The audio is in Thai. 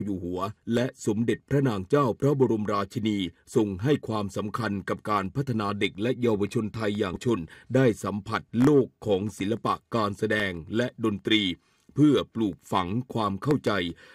อยู่หัวและสมเด็จพระนางเจ้าพระบรมราชินีทรงให้ความสำคัญกับการพัฒนาเด็กและเยาวชนไทยอย่างชนได้สัมผัสโลกของศิลปะการแสดงและดนตรีเพื่อปลูกฝังความเข้าใจ